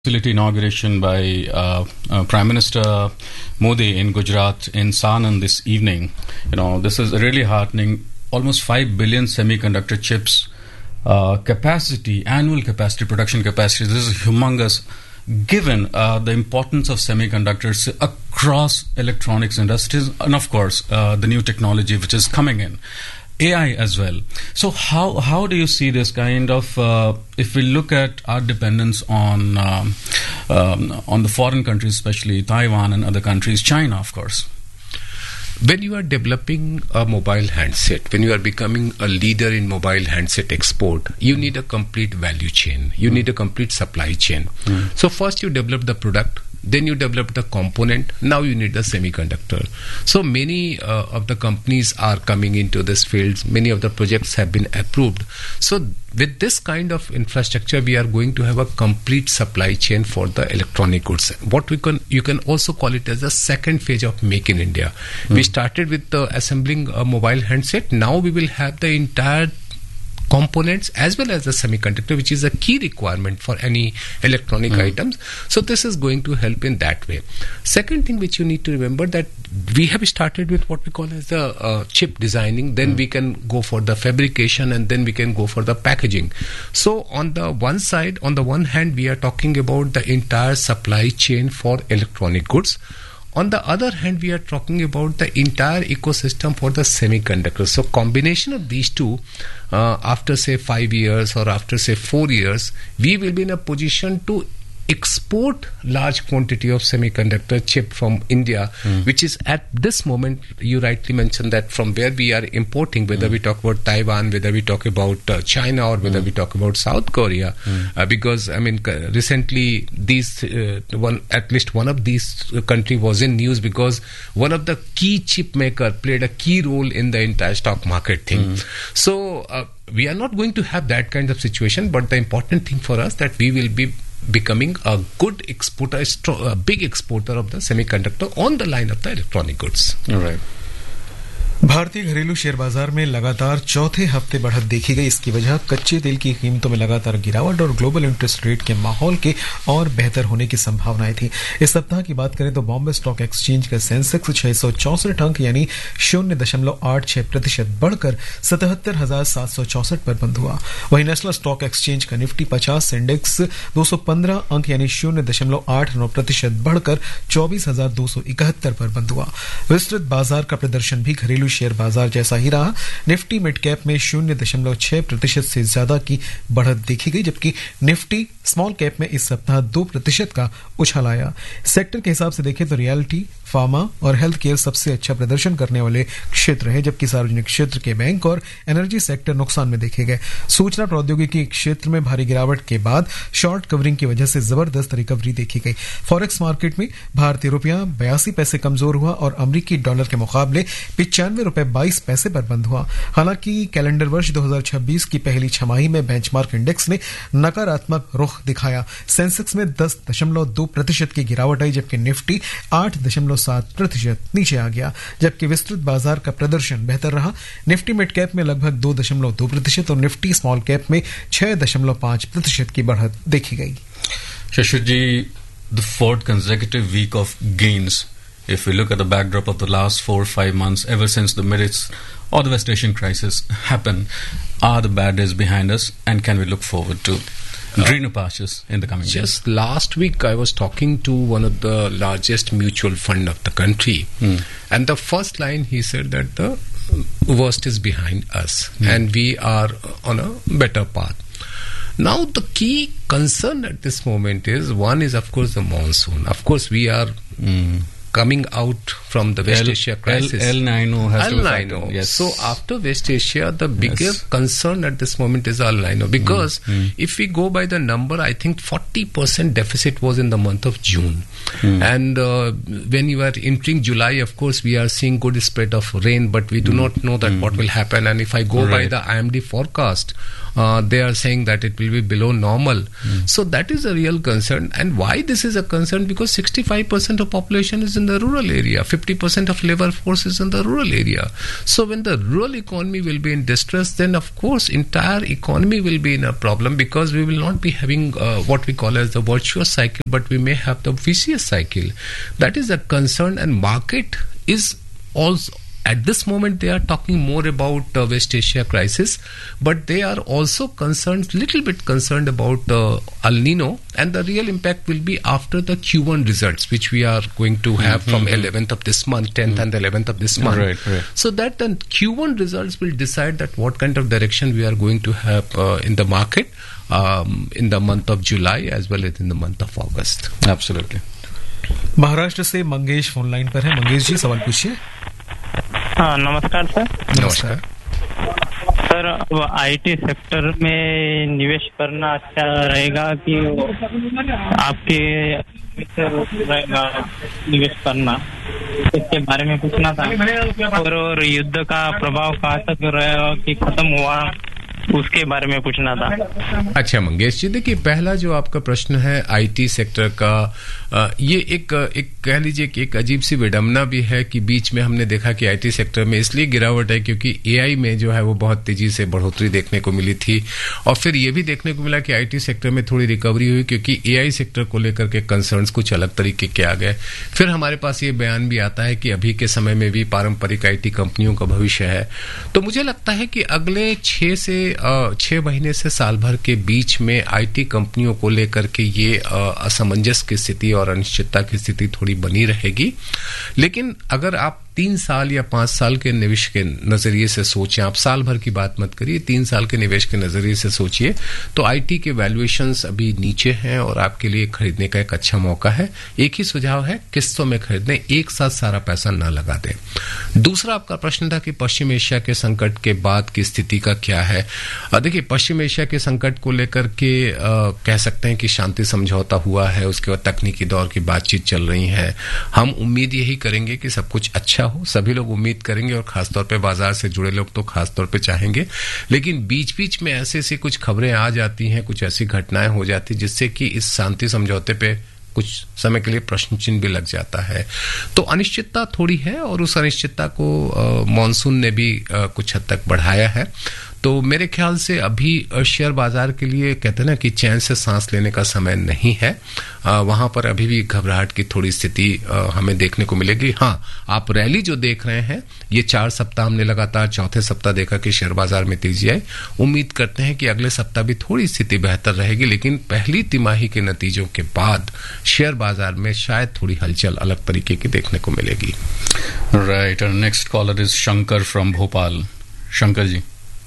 facility inauguration by Prime Minister Modi in Gujarat in Sanand this evening. This is really heartening. Almost 5 billion semiconductor chips capacity, annual capacity, production capacity. This is humongous given the importance of semiconductors across electronics industries and of course the new technology which is coming in. AI as well. So how do you see this kind of if we look at our dependence on the foreign countries, especially Taiwan and other countries, China, of course? When you are developing a mobile handset, when you are becoming a leader in mobile handset export, you need a complete value chain. You need a complete supply chain. So first you develop the product, then you develop the component, now you need the semiconductor. So many of the companies are coming into this field. Many of the projects have been approved. So with this kind of infrastructure, we are going to have a complete supply chain for the electronic goods. You can also call it as the second phase of Make in India. We started with assembling a mobile handset. Now we will have the entire components as well as the semiconductor, which is a key requirement for any electronic items. So this is going to help in that way. Second thing which you need to remember, that we have started with what we call as the chip designing, then we can go for the fabrication, and then we can go for the packaging. So on the one hand we are talking about the entire supply chain for electronic goods. On the other hand, we are talking about the entire ecosystem for the semiconductors. So combination of these two, after say 5 years or after say 4 years, we will be in a position to export large quantity of semiconductor chip from India, which is at this moment, you rightly mentioned that from where we are importing, whether we talk about Taiwan, whether we talk about China, or whether we talk about South Korea, because recently at least one of these country was in news because one of the key chip maker played a key role in the entire stock market thing. So we are not going to have that kind of situation, but the important thing for us that we will be becoming a good exporter, a big exporter of the semiconductor on the line of the electronic goods. All right. भारतीय घरेलू share बाजार में लगातार चौथे हफ्ते बढ़त देखी गई। इसकी वजह कच्चे तेल की कीमतों में लगातार गिरावट और ग्लोबल इंटरेस्ट रेट के माहौल के और बेहतर होने की संभावनाएं थी। इस सप्ताह की बात करें तो बॉम्बे स्टॉक एक्सचेंज का सेंसेक्स 664 अंक यानी 0.86% बढ़कर 77,764 पर बंद हुआ। वहीं नेशनल स्टॉक एक्सचेंज का निफ्टी 50 इंडेक्स 215 अंक यानी 0.89% बढ़कर 24,271 पर बंद हुआ। विस्तृत बाजार का प्रदर्शन भी घरेलू शेयर बाजार जैसा ही रहा। निफ्टी मिड कैप में 0.6% से ज्यादा की बढ़त देखी गई, जबकि निफ्टी स्मॉल कैप में इस सप्ताह 2% का उछाल आया। सेक्टर के हिसाब से देखें तो रियलिटी, फार्मा और हेल्थ केयर सबसे अच्छा प्रदर्शन करने वाले क्षेत्र हैं, जबकि सार्वजनिक क्षेत्र के बैंक और एनर्जी सेक्टर नुकसान में देखे गए। सूचना प्रौद्योगिकी क्षेत्र में भारी गिरावट के बाद शॉर्ट कवरिंग की वजह से जबरदस्त रिकवरी देखी गई। फॉरेक्स मार्केट में भारतीय रुपया 82 पैसे कमजोर हुआ और अमेरिकी डॉलर के मुकाबले 95 रुपए 22 पैसे पर बंद हुआ। हालांकि कैलेंडर वर्ष 2026 की पहली छमाही में बेंचमार्क इंडेक्स ने नकारात्मक रुख दिखाया। सेंसेक्स में 10.2% की गिरावट आई, जबकि निफ्टी 8.7% नीचे आ गया। जबकि विस्तृत बाजार का प्रदर्शन बेहतर रहा। निफ्टी मिड कैप में लगभग 2.2% और निफ्टी स्मॉल कैप में 6.5% की बढ़त देखी गई। Shashwat ji, the fourth consecutive week of gains. If we look at the backdrop of the last 4 or 5 months, ever since the Middle or the West Asian crisis happened, are the bad days behind us, and can we look forward to greener pastures in the coming days? Just last week, I was talking to one of the largest mutual fund of the country, and the first line he said that the worst is behind us, and we are on a better path. Now, the key concern at this moment is, one is of course the monsoon. Of course, we are coming out from the West Asia crisis. El Nino has to be factored. Yes. So after West Asia, the bigger concern at this moment is El Nino, because if we go by the number, I think 40% deficit was in the month of June. And when you are entering July, of course, we are seeing good spread of rain, but we do not know that what will happen. And if I go by the IMD forecast, they are saying that it will be below normal. So that is a real concern. And why this is a concern? Because 65% of population is in the rural area. 50% of labor force is in the rural area. So when the rural economy will be in distress, then of course entire economy will be in a problem, because we will not be having what we call as the virtuous cycle, but we may have the vicious cycle. That is a concern, and market is also at this moment they are talking more about West Asia crisis, but they are also little bit concerned about El Nino, and the real impact will be after the Q1 results, which we are going to have from 11th of this month, 10th and 11th of this month. Right. So that the Q1 results will decide that what kind of direction we are going to have in the market in the month of July as well as in the month of August. Absolutely. Maharashtra से Mangesh phone line पर है। मंगेश जी, सवाल पूछिए। हाँ, नमस्कार sir. नमस्कार sir, IT sector में निवेश करना अच्छा रहेगा कि आपके रहेगा निवेश करना, इसके बारे में पूछना था। और युद्ध का प्रभाव कहाँ तक रहेगा कि खत्म हुआ, उसके बारे में पूछना था। अच्छा मंगेश जी, देखिए पहला जो आपका प्रश्न है आईटी सेक्टर का, ये एक कह लीजिए कि एक अजीब सी विडंबना भी है कि बीच में हमने देखा कि आईटी सेक्टर में इसलिए गिरावट है क्योंकि एआई में जो है वो बहुत तेजी से बढ़ोतरी देखने को मिली थी, और फिर ये भी देखने को मिला कि आईटी सेक्टर में थोड़ी रिकवरी हुई क्योंकि एआई सेक्टर को लेकर के कंसर्न्स कुछ अलग तरीके के आ गए। फिर हमारे पास ये बयान भी आता है कि अभी के समय में भी पारंपरिक आईटी कंपनियों का भविष्य है। तो मुझे लगता है कि अगले 6 महीने से साल भर के बीच में आईटी कंपनियों को लेकर के ये असमंजस की स्थिति और अनिश्चितता की स्थिति थोड़ी बनी रहेगी। लेकिन अगर आप 3 साल या 5 साल के निवेश के नजरिए से सोचें, आप साल भर की बात मत करिए, 3 साल के निवेश के नजरिए से सोचिए, तो आईटी के वैल्यूएशंस अभी नीचे हैं और आपके लिए खरीदने का एक अच्छा मौका है। एक ही सुझाव है, किस्तों में खरीदें, एक साथ सारा पैसा ना लगा दें। दूसरा आपका प्रश्न था कि पश्चिम एशिया के संकट के बाद की स्थिति का क्या है। देखिए पश्चिम एशिया के संकट को लेकर के कह सकते हैं कि शांति समझौता हुआ है, उसके बाद तकनीकी दौर की बातचीत चल रही है। हम उम्मीद यही करेंगे कि सब कुछ अच्छा हो, सभी लोग उम्मीद करेंगे, और खासतौर पे बाजार से जुड़े लोग तो खासतौर पे चाहेंगे। लेकिन बीच बीच में ऐसे कुछ खबरें आ जाती हैं, कुछ ऐसी घटनाएं हो जाती जिससे कि इस शांति समझौते पे कुछ समय के लिए प्रश्न चिन्ह भी लग जाता है। तो अनिश्चितता थोड़ी है और उस अनिश्चितता को मॉनसून ने भी कुछ हद तक बढ़ाया है। तो मेरे ख्याल से अभी शेयर बाजार के लिए कहते हैं ना कि चैन से सांस लेने का समय नहीं है। वहां पर अभी भी घबराहट की थोड़ी स्थिति हमें देखने को मिलेगी। हाँ, आप रैली जो देख रहे हैं, ये 4 सप्ताह हमने लगातार चौथे सप्ताह देखा कि शेयर बाजार में तेजी आई। उम्मीद करते हैं कि अगले सप्ताह भी थोड़ी स्थिति बेहतर रहेगी, लेकिन पहली तिमाही के नतीजों के बाद शेयर बाजार में शायद थोड़ी हलचल अलग तरीके की देखने को मिलेगी। Right, next collar is Shankar from Bhopal. Shankar ji,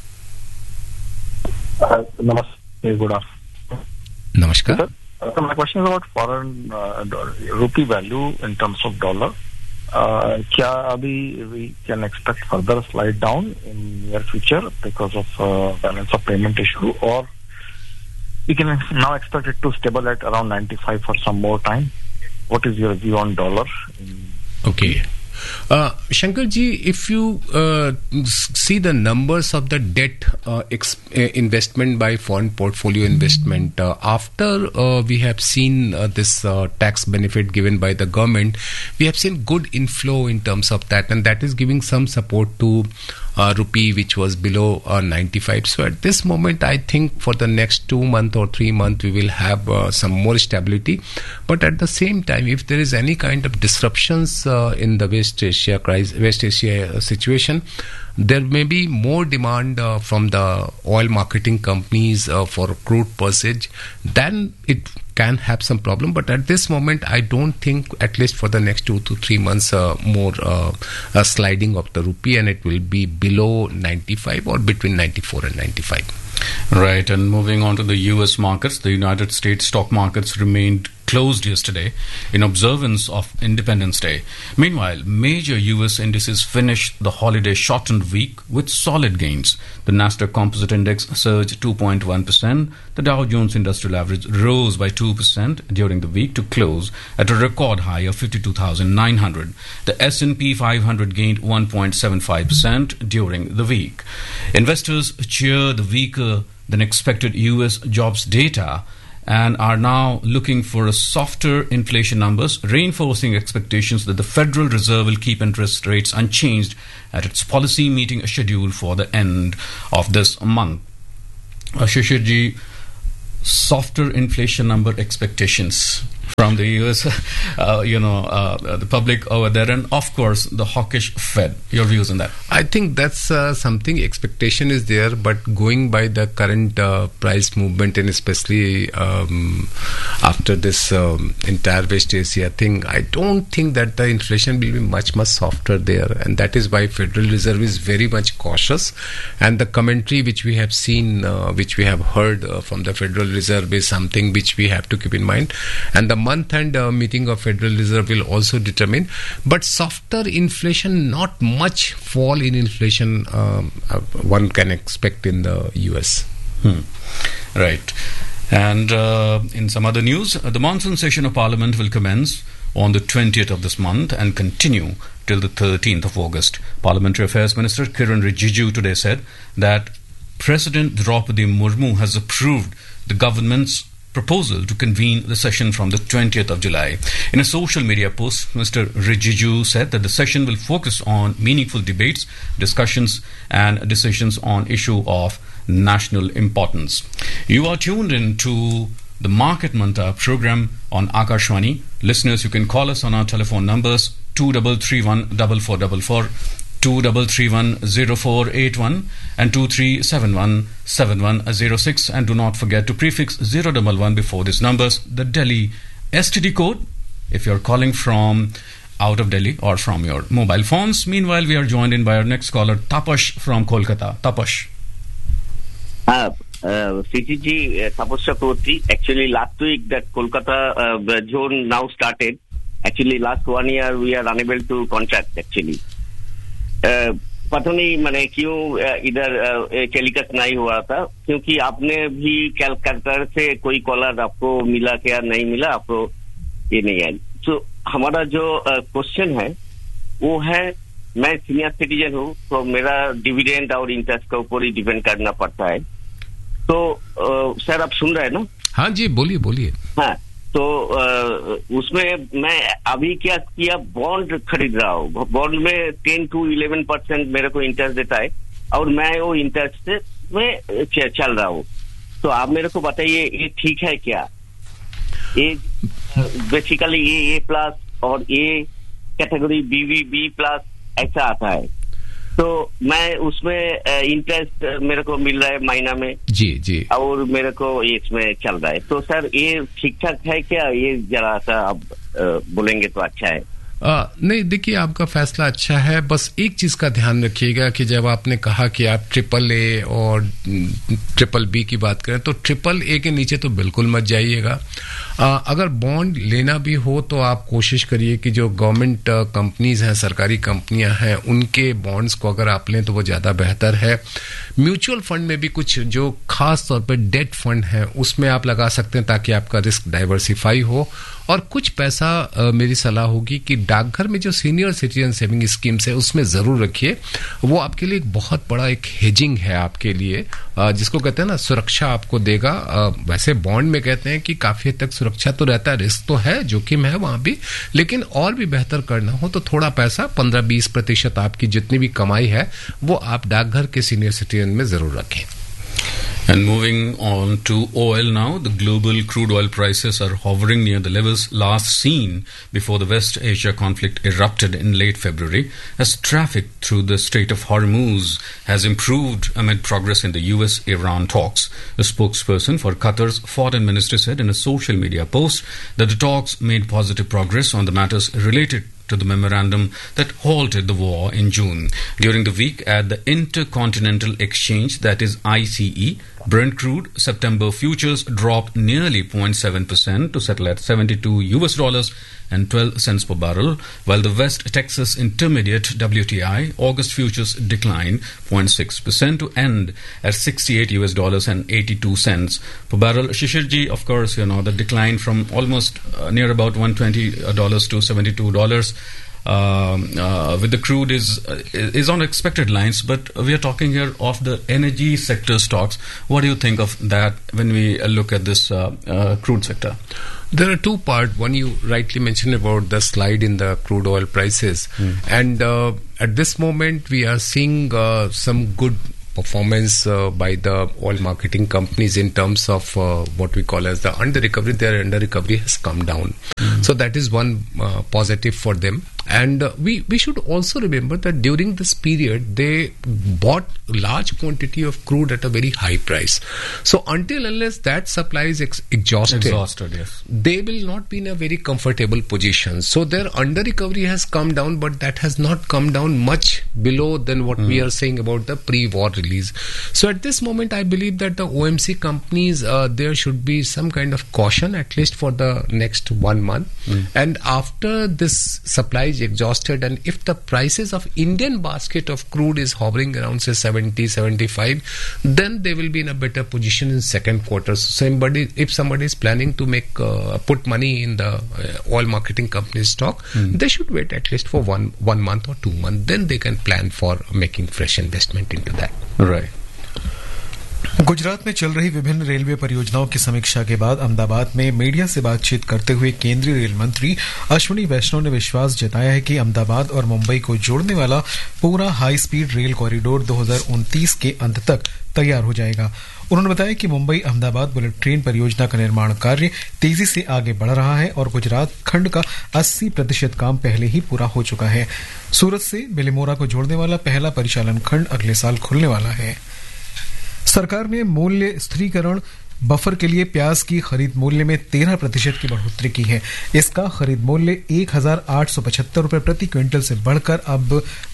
Namaste, good afternoon. Namaskar. So my question is about foreign rupee value in terms of dollar. क्या अभी we can expect further slide down in near future because of balance of payment issue, or we can now expect it to stable at around 95 for some more time? What is your view on dollar? Okay. Shankar ji, if you see the numbers of the debt investment by foreign portfolio investment, after we have seen this tax benefit given by the government, we have seen good inflow in terms of that, and that is giving some support to rupee, which was below 95. So at this moment, I think for the next 2 months or 3 months, we will have some more stability. But at the same time, if there is any kind of disruptions in the West Asia situation, there may be more demand from the oil marketing companies for crude purchase. Then it can have some problem. But at this moment, I don't think, at least for the next 2 to 3 months, more sliding of the rupee, and it will be below 95 or between 94 and 95. Right, and moving on to the US markets, the United States stock markets remained closed yesterday in observance of Independence Day. Meanwhile, major US indices finished the holiday shortened week with solid gains. The Nasdaq Composite Index surged 2.1%. The Dow Jones Industrial Average rose by 2% during the week to close at a record high of 52,900. The S&P 500 gained 1.75% during the week. Investors cheer the weaker than expected US jobs data and are now looking for a softer inflation numbers, reinforcing expectations that the Federal Reserve will keep interest rates unchanged at its policy meeting scheduled for the end of this month. Shishirji, softer inflation number expectations from the US, the public over there, and of course the hawkish Fed. Your views on that? I think that's something, expectation is there, but going by the current price movement, and especially after this entire West Asia thing, I don't think that the inflation will be much softer there, and that is why Federal Reserve is very much cautious. And the commentary which we have seen, which we have heard from the Federal Reserve is something which we have to keep in mind. And the month-end meeting of Federal Reserve will also determine. But softer inflation, not much fall in inflation one can expect in the US. Right. And in some other news, the monsoon session of Parliament will commence on the 20th of this month and continue till the 13th of August. Parliamentary Affairs Minister Kiran Rijiju today said that President Draupadi Murmu has approved the government's proposal to convene the session from the 20th of July. In a social media post, Mr. Rijiju said that the session will focus on meaningful debates, discussions and decisions on issue of national importance. You are tuned in to the Market Manta program on Akashvani. Listeners, you can call us on our telephone numbers 2331 4444, 2331 0481 and 2371 7106, and do not forget to prefix 011 before these numbers, the Delhi STD code if you're calling from out of Delhi or from your mobile phones. Meanwhile, we are joined in by our next caller, Tapash from Kolkata. Tapash. CTG Tapash Chakraborty. Actually, last week that Kolkata zone now started. Actually, last 1 year we are unable to contract actually. पता नहीं मैंने क्यों इधर telecast नहीं हुआ था, क्योंकि आपने भी कैलकाटा से कोई कॉलर आपको मिला क्या नहीं मिला, आपको ये नहीं है. तो हमारा जो क्वेश्चन है वो है, मैं सीनियर सिटीजन हूँ तो मेरा डिविडेंड और इंटरेस्ट के ऊपर ही डिपेंड करना पड़ता है. तो सर आप सुन रहे हैं ना? हाँ जी, बोलिए बोलिए. हाँ, तो उसमें मैं अभी क्या किया, बॉन्ड खरीद रहा हूँ. बॉन्ड में 10 to 11% मेरे को इंटरेस्ट देता है और मैं वो इंटरेस्ट में चल रहा हूँ. तो आप मेरे को बताइए ये ठीक है क्या? ये बेसिकली ए प्लस और ए कैटेगरी बी प्लस ऐसा आता है. तो मैं उसमें इंटरेस्ट मेरे को मिल रहा है महीना में जी और मेरे को इसमें चल रहा है. तो सर ये ठीक ठाक है क्या? ये जरा सा आप बोलेंगे तो अच्छा है. नहीं, देखिए आपका फैसला अच्छा है, बस एक चीज का ध्यान रखिएगा कि जब आपने कहा कि आप AAA और BBB की बात करें तो AAA के नीचे तो बिल्कुल मत जाइएगा. अगर बॉन्ड लेना भी हो तो आप कोशिश करिए कि जो गवर्नमेंट कंपनीज हैं, सरकारी कंपनियां हैं, उनके बॉन्ड्स को अगर आप लें तो वो ज्यादा बेहतर है. म्यूचुअल फंड में भी कुछ जो खास तौर पर डेट फंड है उसमें आप लगा सकते हैं ताकि आपका रिस्क डाइवर्सिफाई हो. और कुछ पैसा मेरी सलाह होगी कि डाकघर में जो सीनियर सिटीजन सेविंग स्कीम्स है उसमें जरूर रखिए. वो आपके लिए एक बहुत बड़ा एक हेजिंग है आपके लिए, जिसको कहते हैं ना, सुरक्षा आपको देगा. वैसे बॉन्ड में कहते हैं कि काफी हद तक सुरक्षा तो रहता है, रिस्क तो है, जोखिम है वहां भी, लेकिन और भी बेहतर करना हो तो थोड़ा पैसा 15-20% आपकी जितनी भी कमाई है वो आप डाकघर के सीनियर सिटीजन में जरूर रखें. And moving on to oil now, the global crude oil prices are hovering near the levels last seen before the West Asia conflict erupted in late February, as traffic through the Strait of Hormuz has improved amid progress in the US-Iran talks. A spokesperson for Qatar's foreign ministry said in a social media post that the talks made positive progress on the matters related to the memorandum that halted the war in June. During the week at the Intercontinental Exchange, that is ICE, Brent crude September futures dropped nearly 0.7% to settle at $72.12 per barrel, while the West Texas Intermediate WTI August futures declined 0.6% to end at $68.82 per barrel. Shishirji, of course, the decline from almost near about $120 to $72. with the crude is on expected lines, but we are talking here of the energy sector stocks. What do you think of that when we look at this crude sector? There are two parts. One, you rightly mentioned about the slide in the crude oil prices. And at this moment, we are seeing some good performance by the oil marketing companies in terms of what we call as the under recovery. Their under recovery has come down. So that is one positive for them. And we should also remember that during this period, they bought large quantity of crude at a very high price. So until unless that supply is exhausted, yes, they will not be in a very comfortable position. So their under recovery has come down, but that has not come down much below than what we are saying about the pre-war release. So at this moment, I believe that the OMC companies, there should be some kind of caution, at least for the next 1 month. And after this supply is exhausted, and if the prices of Indian basket of crude is hovering around say 70, 75, then they will be in a better position in second quarter. So if somebody is planning to make put money in the oil marketing company stock, they should wait at least for one month or 2 months. Then they can plan for making fresh investment into that. Right. Gujarat में चल रही विभिन्न railway परियोजनाओं की समीक्षा के बाद अहमदाबाद में मीडिया से बातचीत करते हुए केंद्रीय रेल मंत्री अश्विनी वैष्णव ने विश्वास जताया है कि अहमदाबाद और मुंबई को जोड़ने वाला पूरा हाई स्पीड रेल कॉरिडोर 2029 के अंत तक तैयार हो जाएगा। उन्होंने बताया कि मुंबई अहमदाबाद बुलेट ट्रेन परियोजना का निर्माण कार्य तेजी से आगे बढ़ रहा है और गुजरात खंड का 80% काम पहले ही पूरा हो चुका है। सूरत से बिलिमोरा को जोड़ने वाला पहला परिचालन खंड अगले साल खुलने वाला है। सरकार ने मूल्य स्थिरीकरण बफर के लिए प्याज की खरीद मूल्य में 13% की बढ़ोतरी की है। इसका खरीद मूल्य 1,875 रुपए प्रति क्विंटल से बढ़कर अब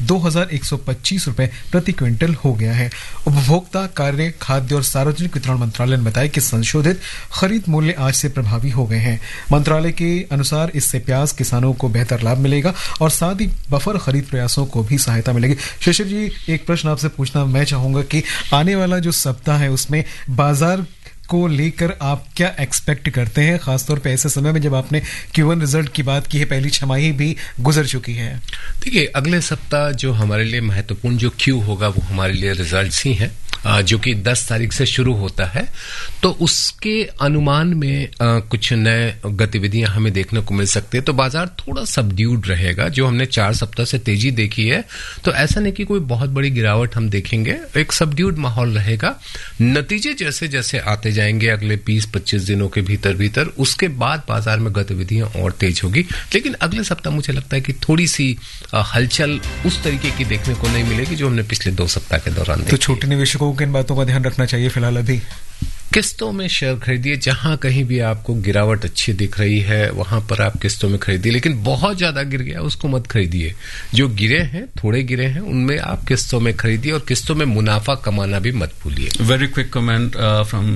2,125 रुपए प्रति क्विंटल हो गया है। उपभोक्ता कार्य, खाद्य और सार्वजनिक वितरण मंत्रालय ने बताया कि संशोधित खरीद मूल्य आज से प्रभावी हो गए हैं। मंत्रालय के अनुसार इससे प्याज किसानों को बेहतर लाभ मिलेगा और साथ ही बफर खरीद प्रयासों को भी सहायता मिलेगी। शिशिर जी, एक प्रश्न आपसे पूछना मैं चाहूंगा कि आने वाला जो सप्ताह है उसमें बाजार को लेकर आप क्या एक्सपेक्ट करते हैं, खासतौर पे ऐसे समय में जब आपने Q1 रिजल्ट की बात की है, पहली छमाही भी गुजर चुकी है। देखिए, अगले सप्ताह जो हमारे लिए महत्वपूर्ण जो क्यू होगा वो हमारे लिए रिजल्ट्स ही हैं, जो कि 10 तारीख से शुरू होता है। तो उसके अनुमान में कुछ नए गतिविधियां हमें देखने को मिल सकती है। तो बाजार थोड़ा सबड्यूड रहेगा। जो हमने 4 सप्ताह से तेजी देखी है, तो ऐसा नहीं कि कोई बहुत बड़ी गिरावट हम देखेंगे। एक सबड्यूड माहौल रहेगा। नतीजे जैसे जैसे आते जाएंगे अगले 20-25 दिनों के भीतर उसके बाद बाजार में गतिविधियां और तेज होगी। लेकिन अगले सप्ताह मुझे लगता है कि थोड़ी सी हलचल उस तरीके की देखने को नहीं मिलेगी जो हमने पिछले 2 सप्ताह के दौरान देखी। तो छोटे निवेशकों को किन बातों का ध्यान रखना चाहिए फिलहाल? अभी किस्तों में शेयर खरीदिए। जहां कहीं भी आपको गिरावट अच्छी दिख रही है वहां पर आप किस्तों में खरीदिए, लेकिन बहुत ज्यादा गिर गया उसको मत खरीदिए। जो गिरे हैं, थोड़े गिरे हैं, उनमें आप किस्तों में खरीदिए और किस्तों में मुनाफा कमाना भी मत भूलिए। Very quick comment from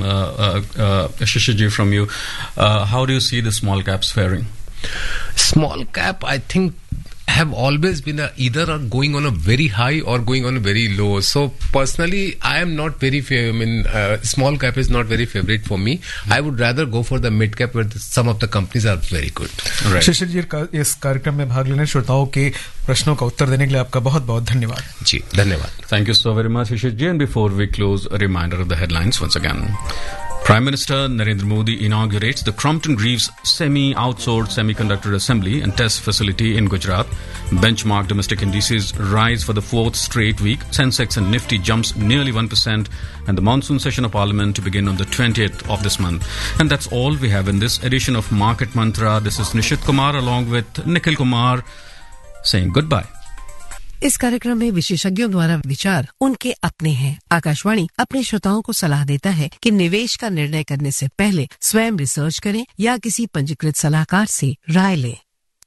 Shishir ji from you, how do you see the small caps fairing? Small cap, I think, have always been either going on a very high or going on a very low. So personally, I am not very small cap is not very favorite for me. I would rather go for the mid cap where some of the companies are very good. Right. शिशिर जी, इस कार्यक्रम में भाग लेने, श्रोताओं के प्रश्नों का उत्तर देने के लिए आपका बहुत बहुत धन्यवाद। जी, धन्यवाद। Thank you so very much, Shishir ji. And before we close, a reminder of the headlines once again. Prime Minister Narendra Modi inaugurates the Crompton Greaves semi-outsourced semiconductor assembly and test facility in Gujarat. Benchmark domestic indices rise for the 4th straight week. Sensex and Nifty jumps nearly 1%, and the monsoon session of Parliament to begin on the 20th of this month. And that's all we have in this edition of Market Mantra. This is Nishit Kumar along with Nikhil Kumar saying goodbye. इस कार्यक्रम में विशेषज्ञों द्वारा विचार उनके अपने हैं। आकाशवाणी अपने श्रोताओं को सलाह देता है कि निवेश का निर्णय करने से पहले स्वयं रिसर्च करें या किसी पंजीकृत सलाहकार से राय लें।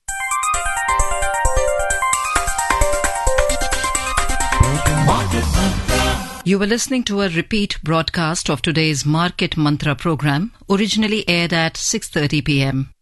You were listening to a repeat broadcast of today's Market Mantra program, originally aired at 6:30 p.m.